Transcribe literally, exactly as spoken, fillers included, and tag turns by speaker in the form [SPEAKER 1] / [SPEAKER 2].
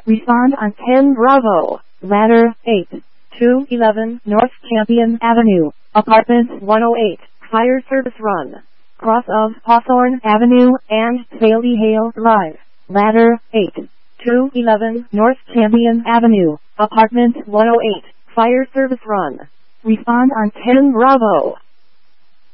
[SPEAKER 1] Respond on ten Bravo, ladder eight, two eleven North Champion Avenue, apartment one oh eight, fire service run. Cross of Hawthorne Avenue and Bailey Hale Drive, ladder eight, two eleven North Champion Avenue, apartment one oh eight, fire service run. Respond on ten Bravo.